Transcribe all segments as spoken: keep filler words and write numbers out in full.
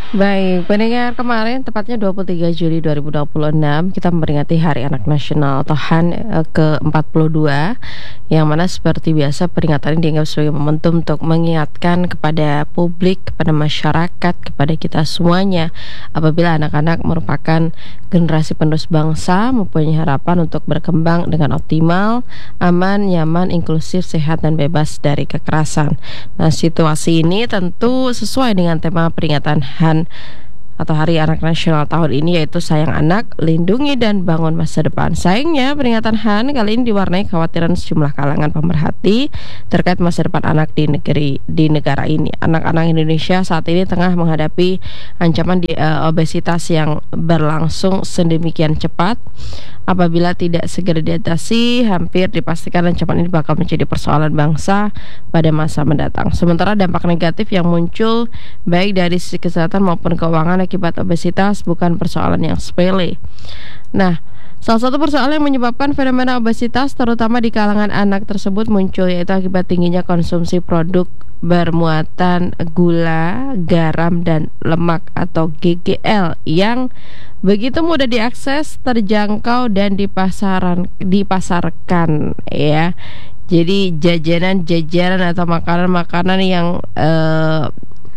Baik, pendengar, kemarin tepatnya dua puluh tiga Juli dua ribu dua puluh enam kita memperingati Hari Anak Nasional atau H A N eh, ke empat puluh dua, yang mana seperti biasa peringatan ini dianggap sebagai momentum untuk mengingatkan kepada publik, kepada masyarakat, kepada kita semuanya apabila anak-anak merupakan generasi penerus bangsa, mempunyai harapan untuk berkembang dengan optimal, aman, nyaman, inklusif, sehat, dan bebas dari kekerasan. Nah, situasi ini tentu sesuai dengan tema peringatan H A N atau Hari Anak Nasional tahun ini, yaitu Sayang Anak, Lindungi dan Bangun Masa Depan. Sayangnya peringatan H A N kali ini diwarnai kekhawatiran sejumlah kalangan pemerhati terkait masa depan anak di negeri di negara ini. Anak-anak Indonesia saat ini tengah menghadapi ancaman di, uh, obesitas yang berlangsung sedemikian cepat. Apabila tidak segera diatasi, hampir dipastikan ancaman ini bakal menjadi persoalan bangsa pada masa mendatang. Sementara dampak negatif yang muncul baik dari sisi kesehatan maupun keuangan akibat obesitas bukan persoalan yang sepele. Nah, salah satu persoalan yang menyebabkan fenomena obesitas terutama di kalangan anak tersebut muncul yaitu akibat tingginya konsumsi produk bermuatan gula, garam, dan lemak atau G G L yang begitu mudah diakses, terjangkau, dan dipasaran, dipasarkan ya. Jadi jajanan-jajanan atau makanan-makanan yang eh,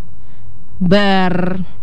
ber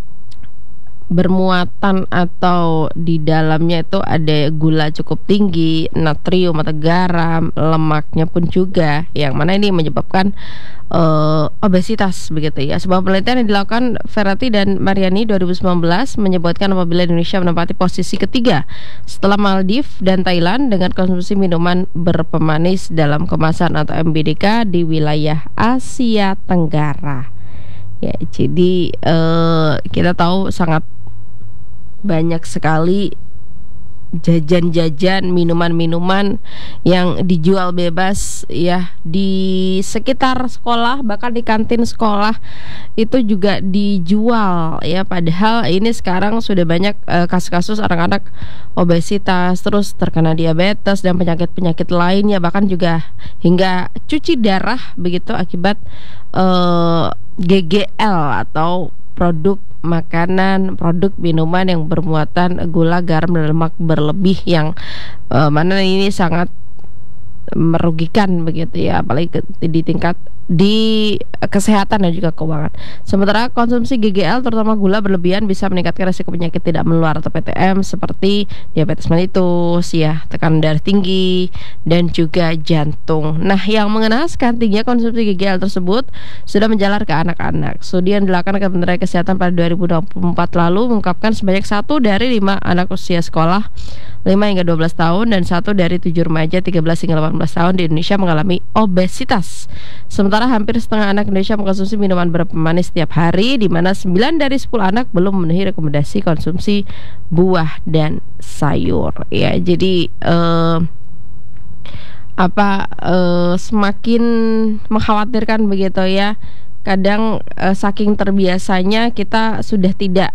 bermuatan atau di dalamnya itu ada gula cukup tinggi, natrium atau garam, lemaknya pun juga, yang mana ini menyebabkan uh, obesitas begitu ya. Sebuah penelitian yang dilakukan Ferrati dan Mariani dua ribu sembilan belas menyebutkan apabila Indonesia menempati posisi ketiga setelah Maldives dan Thailand dengan konsumsi minuman berpemanis dalam kemasan atau M B D K di wilayah Asia Tenggara. Ya, jadi uh, kita tahu sangat banyak sekali jajan-jajan, minuman-minuman yang dijual bebas ya di sekitar sekolah, bahkan di kantin sekolah itu juga dijual ya. Padahal ini sekarang sudah banyak uh, kasus-kasus anak-anak obesitas, terus terkena diabetes dan penyakit-penyakit lainnya, bahkan juga hingga cuci darah begitu akibat uh, G G L atau produk makanan, produk minuman yang bermuatan gula, garam, dan lemak berlebih yang uh, mana ini sangat merugikan begitu ya, apalagi di tingkat di kesehatan dan juga keuangan. Sementara konsumsi G G L terutama gula berlebihan bisa meningkatkan risiko penyakit tidak menular atau P T M seperti diabetes mellitus ya, tekanan darah tinggi, dan juga jantung. Nah, yang mengenaskan tingginya konsumsi G G L tersebut sudah menjalar ke anak-anak. Studi yang dilakukan Kementerian Kesehatan pada dua ribu dua puluh empat lalu mengungkapkan sebanyak satu dari lima anak usia sekolah lima hingga dua belas tahun dan satu dari tujuh remaja tiga belas hingga delapan belas tahun di Indonesia mengalami obesitas. Sementara hampir setengah anak Indonesia mengkonsumsi minuman berpemanis setiap hari, di mana sembilan dari sepuluh anak belum memenuhi rekomendasi konsumsi buah dan sayur. Ya, jadi eh, apa eh, semakin mengkhawatirkan begitu ya. Kadang eh, saking terbiasanya kita sudah tidak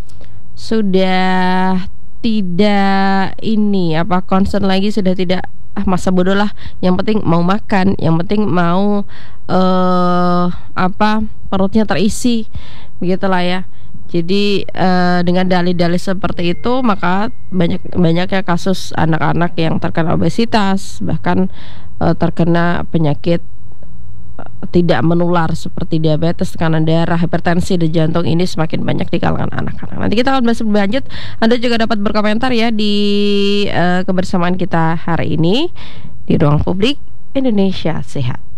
sudah tidak ini apa concern lagi, sudah tidak ah masa bodoh lah, yang penting mau makan, yang penting mau eh apa perutnya terisi begitulah ya. Jadi eh, dengan dalih-dalih seperti itu maka banyak banyaknya kasus anak-anak yang terkena obesitas, bahkan eh, terkena penyakit tidak menular seperti diabetes, tekanan darah, hipertensi, dan jantung ini semakin banyak di kalangan anak-anak. Nanti kita akan bahas lebih lanjut. Anda juga dapat berkomentar ya di uh, kebersamaan kita hari ini di Ruang Publik Indonesia Sehat.